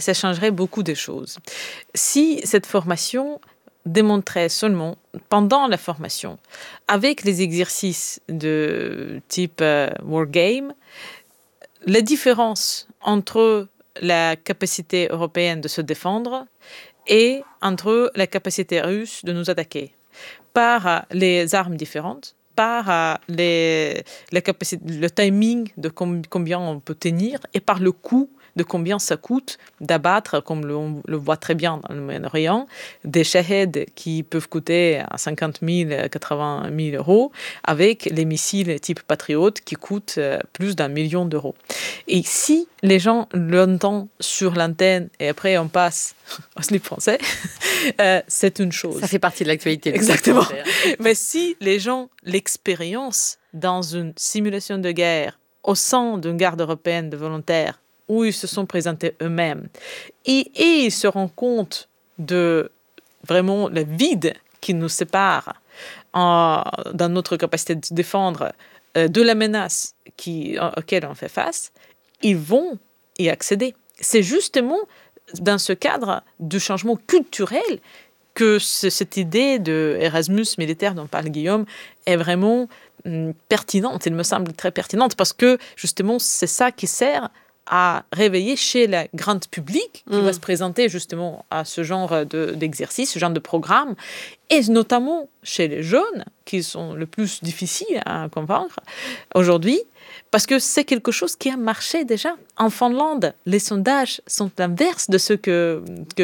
ça changerait beaucoup de choses. Si cette formation démontrait seulement, pendant la formation, avec les exercices de type Wargame, la différence entre la capacité européenne de se défendre et entre la capacité russe de nous attaquer, par les armes différentes, par le timing de combien on peut tenir et par le coût de combien ça coûte d'abattre, comme on le voit très bien dans le Moyen-Orient, des shahed qui peuvent coûter à 50 000, 80 000 euros, avec les missiles type Patriot qui coûtent plus d'1 million d'euros. Et si les gens l'entendent sur l'antenne et après on passe au slip français, c'est une chose. Ça fait partie de l'actualité. Exactement. Mais si les gens l'expérimentent dans une simulation de guerre au sein d'une garde européenne de volontaires, où ils se sont présentés eux-mêmes, et ils se rendent compte de vraiment le vide qui nous sépare dans notre capacité de se défendre de la menace auquel on fait face, ils vont y accéder. C'est justement dans ce cadre du changement culturel que cette idée de Erasmus militaire dont parle Guillaume est vraiment pertinente. Il me semble très pertinente parce que justement c'est ça qui sert à réveiller chez le grand public qui va se présenter justement à ce genre d'exercice, ce genre de programme, et notamment chez les jeunes qui sont le plus difficiles à convaincre aujourd'hui, parce que c'est quelque chose qui a marché déjà. En Finlande, les sondages sont l'inverse de ce que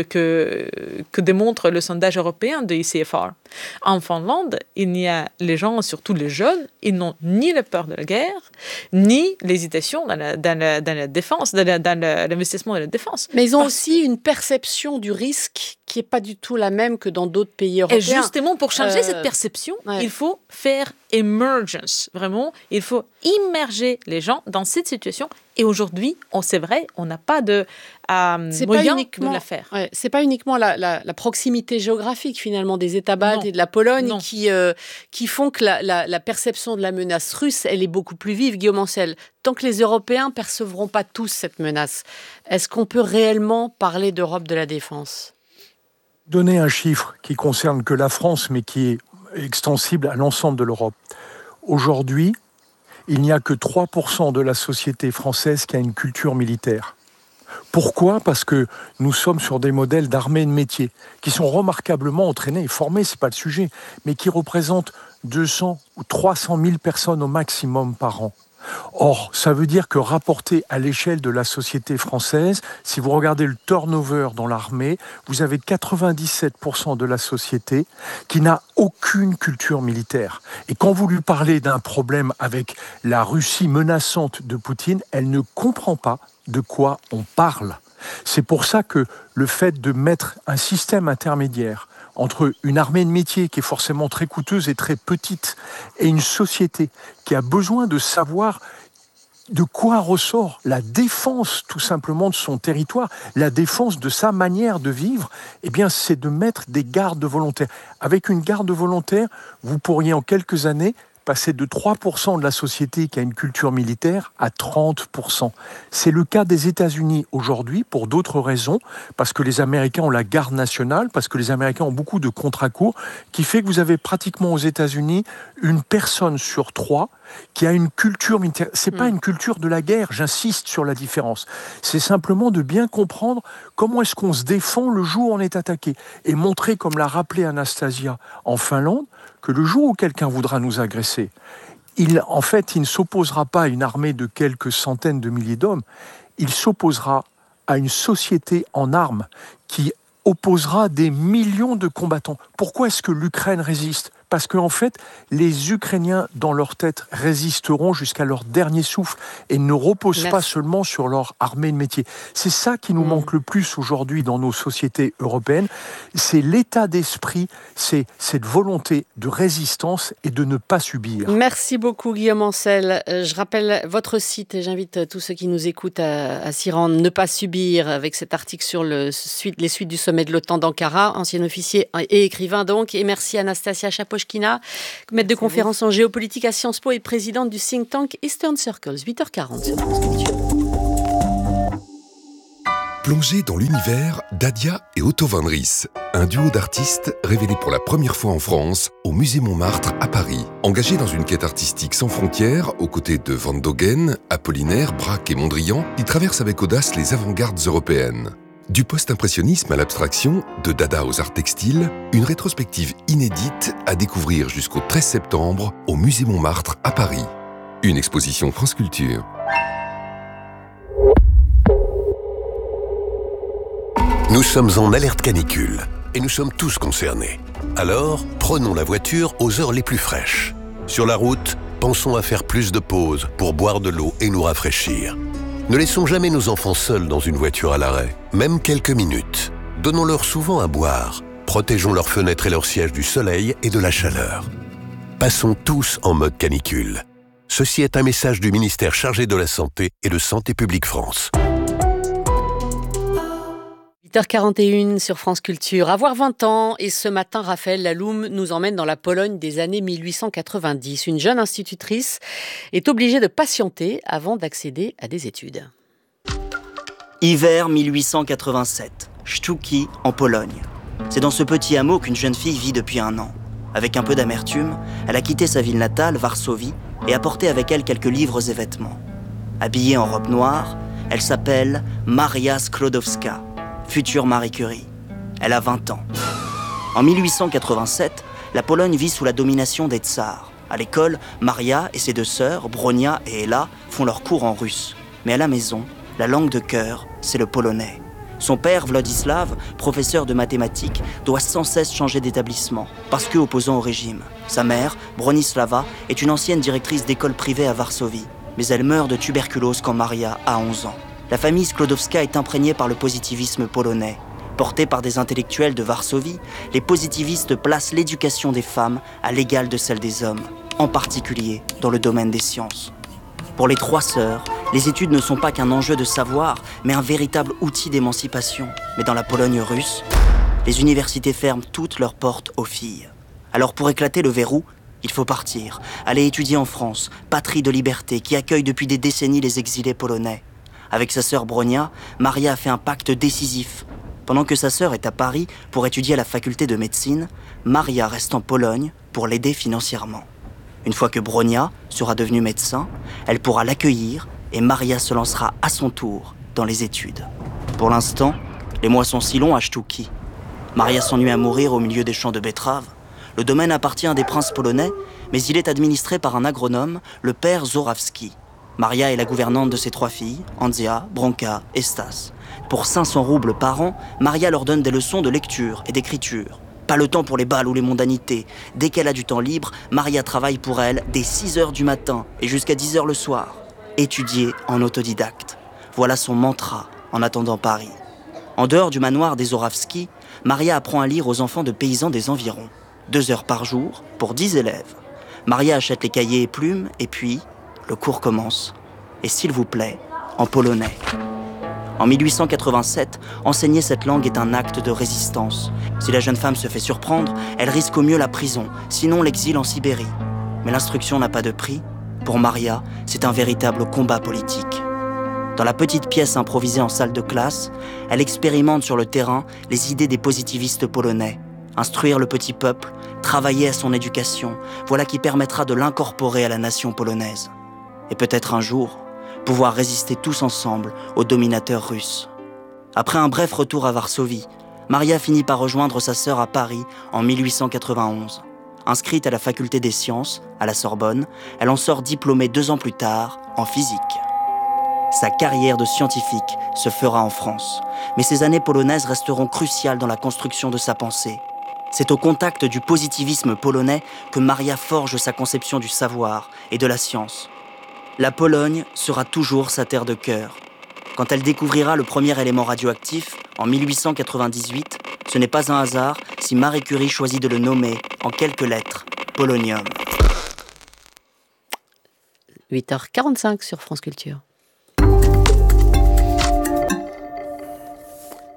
démontre le sondage européen de ICFR. En Finlande, les gens, surtout les jeunes, ils n'ont ni la peur de la guerre, ni l'hésitation dans la défense, dans l'investissement de la défense. Mais ils ont aussi une perception du risque qui n'est pas du tout la même que dans d'autres pays européens. Et justement, pour changer cette perception, il faut faire emergence. Vraiment, il faut immerger les gens dans cette situation. Et aujourd'hui, c'est vrai, on n'a pas de moyen de la faire. C'est pas uniquement la proximité géographique, finalement, des États baltes et de la Pologne qui font que la perception de la menace russe, elle est beaucoup plus vive. Guillaume Ancel, tant que les Européens ne percevront pas tous cette menace, est-ce qu'on peut réellement parler d'Europe de la défense ? Donner un chiffre qui concerne que la France, mais qui est extensible à l'ensemble de l'Europe. Aujourd'hui, il n'y a que 3% de la société française qui a une culture militaire. Pourquoi ? Parce que nous sommes sur des modèles d'armées de métier qui sont remarquablement entraînés et formés, c'est pas le sujet, mais qui représentent 200 ou 300 000 personnes au maximum par an. Or, ça veut dire que rapporté à l'échelle de la société française, si vous regardez le turnover dans l'armée, vous avez 97% de la société qui n'a aucune culture militaire. Et quand vous lui parlez d'un problème avec la Russie menaçante de Poutine, elle ne comprend pas de quoi on parle. C'est pour ça que le fait de mettre un système intermédiaire entre une armée de métier qui est forcément très coûteuse et très petite et une société qui a besoin de savoir de quoi ressort la défense tout simplement de son territoire, la défense de sa manière de vivre, eh bien c'est de mettre des gardes volontaires. Avec une garde volontaire, vous pourriez en quelques années passer de 3% de la société qui a une culture militaire à 30%. C'est le cas des États-Unis aujourd'hui pour d'autres raisons, parce que les Américains ont la garde nationale, parce que les Américains ont beaucoup de contrats courts, qui fait que vous avez pratiquement aux États-Unis une personne sur 3 qui a une culture militaire. C'est pas une culture de la guerre, j'insiste sur la différence. C'est simplement de bien comprendre comment est-ce qu'on se défend le jour où on est attaqué. Et montrer, comme l'a rappelé Anastasia en Finlande, que le jour où quelqu'un voudra nous agresser, il ne s'opposera pas à une armée de quelques centaines de milliers d'hommes, il s'opposera à une société en armes qui opposera des millions de combattants. Pourquoi est-ce que l'Ukraine résiste ? Parce qu'en fait, les Ukrainiens, dans leur tête, résisteront jusqu'à leur dernier souffle et ne reposent pas seulement sur leur armée de métier. C'est ça qui nous manque le plus aujourd'hui dans nos sociétés européennes. C'est l'état d'esprit, c'est cette volonté de résistance et de ne pas subir. Merci beaucoup Guillaume Ancel. Je rappelle votre site et j'invite tous ceux qui nous écoutent à s'y rendre. Ne pas subir, avec cet article sur les suites du sommet de l'OTAN d'Ankara, ancien officier et écrivain donc. Et merci Anastasia Chapochkina, maître de conférence en géopolitique à Sciences Po et présidente du think tank Eastern Circles. 8h40 sur France Culture. Plongez dans l'univers d'Adia et Otto van Ries, un duo d'artistes révélé pour la première fois en France au Musée Montmartre à Paris. Engagés dans une quête artistique sans frontières, aux côtés de Van Dogen, Apollinaire, Braque et Mondrian, ils traversent avec audace les avant-gardes européennes. Du post-impressionnisme à l'abstraction, de Dada aux arts textiles, une rétrospective inédite à découvrir jusqu'au 13 septembre au Musée Montmartre à Paris. Une exposition France Culture. Nous sommes en alerte canicule et nous sommes tous concernés. Alors, prenons la voiture aux heures les plus fraîches. Sur la route, pensons à faire plus de pauses pour boire de l'eau et nous rafraîchir. Ne laissons jamais nos enfants seuls dans une voiture à l'arrêt, même quelques minutes. Donnons-leur souvent à boire. Protégeons leurs fenêtres et leurs sièges du soleil et de la chaleur. Passons tous en mode canicule. Ceci est un message du ministère chargé de la Santé et de Santé publique France. 8h41 sur France Culture. Avoir 20 ans, et ce matin, Raphaël Laloum nous emmène dans la Pologne des années 1890. Une jeune institutrice est obligée de patienter avant d'accéder à des études. Hiver 1887, Sztuki en Pologne. C'est dans ce petit hameau qu'une jeune fille vit depuis 1 an. Avec un peu d'amertume, elle a quitté sa ville natale, Varsovie, et apporté avec elle quelques livres et vêtements. Habillée en robe noire, elle s'appelle Maria Sklodowska, future Marie Curie. Elle a 20 ans. En 1887, la Pologne vit sous la domination des tsars. À l'école, Maria et ses 2 sœurs, Bronia et Ella, font leurs cours en russe. Mais à la maison, la langue de cœur, c'est le polonais. Son père, Władysław, professeur de mathématiques, doit sans cesse changer d'établissement, parce que opposant au régime. Sa mère, Bronisława, est une ancienne directrice d'école privée à Varsovie. Mais elle meurt de tuberculose quand Maria a 11 ans. La famille Sklodowska est imprégnée par le positivisme polonais. Portés par des intellectuels de Varsovie, les positivistes placent l'éducation des femmes à l'égal de celle des hommes, en particulier dans le domaine des sciences. Pour les 3 sœurs, les études ne sont pas qu'un enjeu de savoir, mais un véritable outil d'émancipation. Mais dans la Pologne russe, les universités ferment toutes leurs portes aux filles. Alors pour éclater le verrou, il faut partir, aller étudier en France, patrie de liberté qui accueille depuis des décennies les exilés polonais. Avec sa sœur Bronia, Maria a fait un pacte décisif. Pendant que sa sœur est à Paris pour étudier à la faculté de médecine, Maria reste en Pologne pour l'aider financièrement. Une fois que Bronia sera devenue médecin, elle pourra l'accueillir et Maria se lancera à son tour dans les études. Pour l'instant, les mois sont si longs à Sztuki. Maria s'ennuie à mourir au milieu des champs de betteraves. Le domaine appartient à des princes polonais, mais il est administré par un agronome, le père Zorawski. Maria est la gouvernante de ses 3 filles, Andzia, Bronka et Stas. Pour 500 roubles par an, Maria leur donne des leçons de lecture et d'écriture. Pas le temps pour les bals ou les mondanités. Dès qu'elle a du temps libre, Maria travaille pour elle dès 6h du matin et jusqu'à 10h le soir. Étudier en autodidacte. Voilà son mantra en attendant Paris. En dehors du manoir des Zorawski, Maria apprend à lire aux enfants de paysans des environs. 2 heures par jour pour 10 élèves. Maria achète les cahiers et plumes et puis... le cours commence. Et s'il vous plaît, en polonais. En 1887, enseigner cette langue est un acte de résistance. Si la jeune femme se fait surprendre, elle risque au mieux la prison, sinon l'exil en Sibérie. Mais l'instruction n'a pas de prix. Pour Maria, c'est un véritable combat politique. Dans la petite pièce improvisée en salle de classe, elle expérimente sur le terrain les idées des positivistes polonais. Instruire le petit peuple, travailler à son éducation, voilà qui permettra de l'incorporer à la nation polonaise. Et peut-être un jour, pouvoir résister tous ensemble aux dominateurs russes. Après un bref retour à Varsovie, Maria finit par rejoindre sa sœur à Paris en 1891. Inscrite à la faculté des sciences, à la Sorbonne, elle en sort diplômée 2 ans plus tard, en physique. Sa carrière de scientifique se fera en France, mais ces années polonaises resteront cruciales dans la construction de sa pensée. C'est au contact du positivisme polonais que Maria forge sa conception du savoir et de la science. La Pologne sera toujours sa terre de cœur. Quand elle découvrira le premier élément radioactif, en 1898, ce n'est pas un hasard si Marie Curie choisit de le nommer, en quelques lettres, polonium. 8h45 sur France Culture.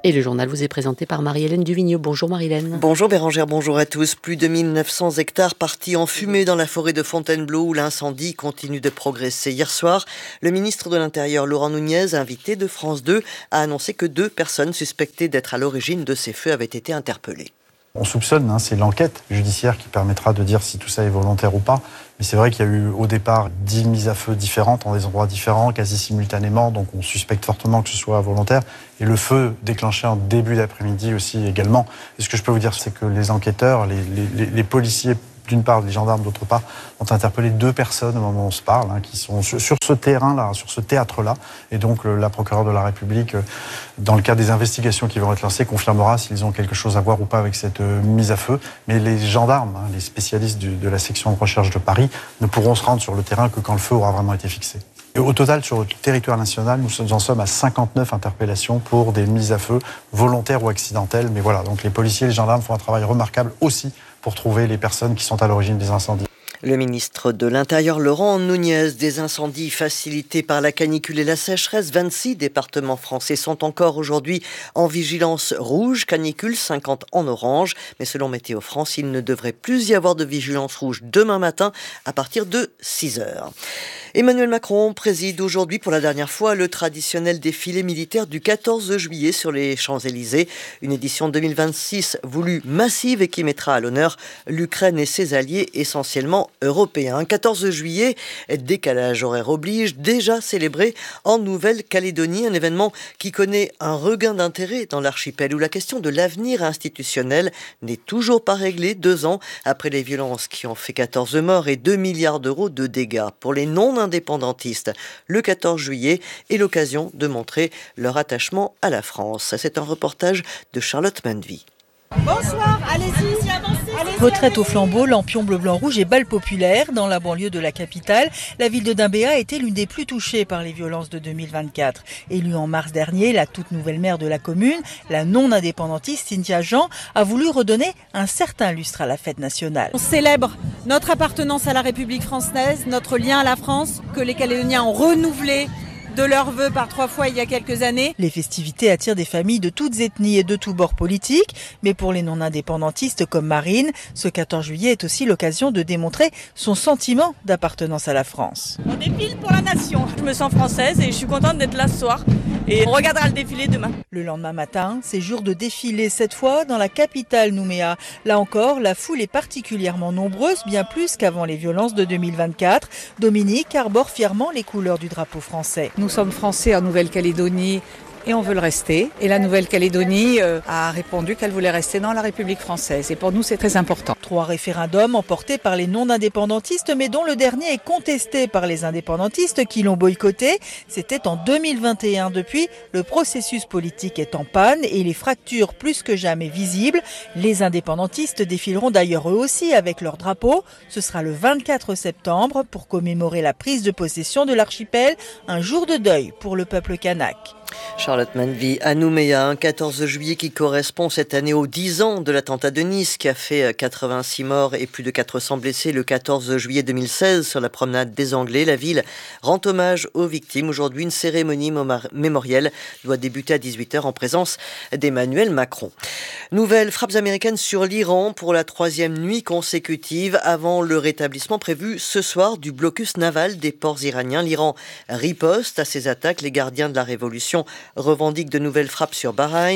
Et le journal vous est présenté par Marie-Hélène Duvigneau. Bonjour Marie-Hélène. Bonjour Bérangère, bonjour à tous. Plus de 1900 hectares partis en fumée dans la forêt de Fontainebleau où l'incendie continue de progresser. Hier soir, le ministre de l'Intérieur Laurent Nunez, invité de France 2, a annoncé que 2 personnes suspectées d'être à l'origine de ces feux avaient été interpellées. On soupçonne, c'est l'enquête judiciaire qui permettra de dire si tout ça est volontaire ou pas. Mais c'est vrai qu'il y a eu au départ 10 mises à feu différentes dans des endroits différents, quasi simultanément. Donc on suspecte fortement que ce soit volontaire. Et le feu déclenché en début d'après-midi aussi également. Et ce que je peux vous dire, c'est que les enquêteurs, les policiers, d'une part, les gendarmes, d'autre part, ont interpellé 2 personnes au moment où on se parle, qui sont sur ce terrain-là, sur ce théâtre-là. Et donc, la procureure de la République, dans le cadre des investigations qui vont être lancées, confirmera s'ils ont quelque chose à voir ou pas avec cette mise à feu. Mais les gendarmes, les spécialistes de la section de recherche de Paris, ne pourront se rendre sur le terrain que quand le feu aura vraiment été fixé. Et au total, sur le territoire national, nous en sommes à 59 interpellations pour des mises à feu volontaires ou accidentelles. Mais voilà, donc les policiers et les gendarmes font un travail remarquable aussi pour trouver les personnes qui sont à l'origine des incendies. Le ministre de l'Intérieur Laurent Nunez, des incendies facilités par la canicule et la sécheresse, 26 départements français sont encore aujourd'hui en vigilance rouge, canicule 50 en orange. Mais selon Météo France, il ne devrait plus y avoir de vigilance rouge demain matin à partir de 6h. Emmanuel Macron préside aujourd'hui pour la dernière fois le traditionnel défilé militaire du 14 juillet sur les Champs-Élysées. Une édition 2026 voulue massive et qui mettra à l'honneur l'Ukraine et ses alliés essentiellement européens. 14 juillet, décalage horaire oblige, déjà célébré en Nouvelle-Calédonie, un événement qui connaît un regain d'intérêt dans l'archipel où la question de l'avenir institutionnel n'est toujours pas réglée 2 ans après les violences qui ont fait 14 morts et 2 milliards d'euros de dégâts. Pour les non-indépendantistes, le 14 juillet est l'occasion de montrer leur attachement à la France. C'est un reportage de Charlotte Manvy. Bonsoir, allez-y. Retraite au flambeau, lampion bleu-blanc-rouge et bal populaire dans la banlieue de la capitale. La ville de Dimbéa a été l'une des plus touchées par les violences de 2024. Élue en mars dernier, la toute nouvelle maire de la commune, la non-indépendantiste Cynthia Jean, a voulu redonner un certain lustre à la fête nationale. On célèbre notre appartenance à la République française, notre lien à la France, que les Calédoniens ont renouvelé de leurs vœux par 3 fois il y a quelques années. Les festivités attirent des familles de toutes ethnies et de tous bords politiques, mais pour les non-indépendantistes comme Marine, ce 14 juillet est aussi l'occasion de démontrer son sentiment d'appartenance à la France. On défile pour la nation. Je me sens française et je suis contente d'être là ce soir. Et on regardera le défilé demain. Le lendemain matin, c'est jour de défilé, cette fois dans la capitale Nouméa. Là encore, la foule est particulièrement nombreuse, bien plus qu'avant les violences de 2024. Dominique arbore fièrement les couleurs du drapeau français. Nous sommes français en Nouvelle-Calédonie et on veut le rester. Et la Nouvelle-Calédonie a répondu qu'elle voulait rester dans la République française. Et pour nous, c'est très important. 3 référendums emportés par les non-indépendantistes, mais dont le dernier est contesté par les indépendantistes qui l'ont boycotté. C'était en 2021. Depuis, le processus politique est en panne et les fractures plus que jamais visibles. Les indépendantistes défileront d'ailleurs eux aussi avec leur drapeau. Ce sera le 24 septembre pour commémorer la prise de possession de l'archipel, un jour de deuil pour le peuple kanak. Charlotte Manvy à Nouméa, un 14 juillet qui correspond cette année aux 10 ans de l'attentat de Nice qui a fait 86 morts et plus de 400 blessés le 14 juillet 2016 sur la promenade des Anglais. La ville rend hommage aux victimes. Aujourd'hui, une cérémonie mémorielle doit débuter à 18h en présence d'Emmanuel Macron. Nouvelles frappes américaines sur l'Iran pour la 3e nuit consécutive avant le rétablissement prévu ce soir du blocus naval des ports iraniens. L'Iran riposte à ces attaques. Les gardiens de la révolution revendiquent de nouvelles frappes sur Bahreïn.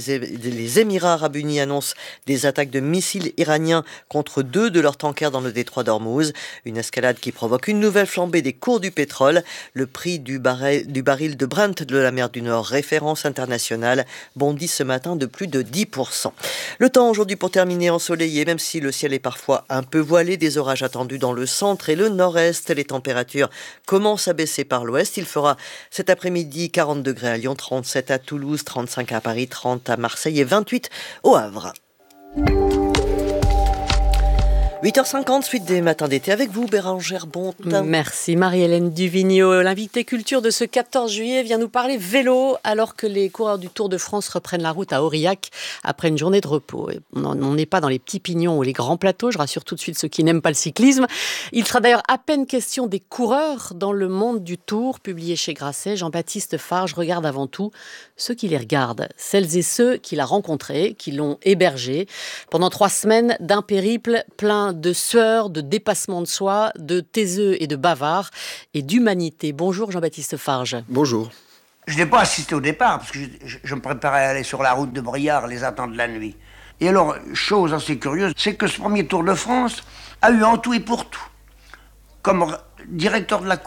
Les Émirats arabes unis annoncent des attaques de missiles iraniens contre 2 de leurs tankers dans le détroit d'Ormuz. Une escalade qui provoque une nouvelle flambée des cours du pétrole. Le prix du baril de Brent de la mer du Nord, référence internationale, bondit ce matin de plus de 10%. Le temps aujourd'hui pour terminer ensoleillé, même si le ciel est parfois un peu voilé, des orages attendus dans le centre et le nord-est. Les températures commencent à baisser par l'ouest. Il fera cet après-midi 40 degrés à Lyon, 37 à Toulouse, 35 à Paris, 30 à Marseille et 28 au Havre. 8h50, suite des matins d'été avec vous, Bérangère Bontemps. Merci Marie-Hélène Duvigneau. L'invité culture de ce 14 juillet vient nous parler vélo alors que les coureurs du Tour de France reprennent la route à Aurillac après une journée de repos. On n'est pas dans les petits pignons ou les grands plateaux, je rassure tout de suite ceux qui n'aiment pas le cyclisme. Il sera d'ailleurs à peine question des coureurs dans le monde du Tour, publié chez Grasset. Jean-Baptiste Farge regarde avant tout ceux qui les regardent, celles et ceux qu'il a rencontrés, qui l'ont hébergé pendant 3 semaines d'un périple plein de sueur, de dépassement de soi, de taiseux et de bavards et d'humanité. Bonjour Jean-Baptiste Farge. Bonjour. Je n'ai pas assisté au départ parce que je me préparais à aller sur la route de Briare les attendre la nuit. Et alors, chose assez curieuse, c'est que ce premier Tour de France a eu en tout et pour tout, comme directeur de la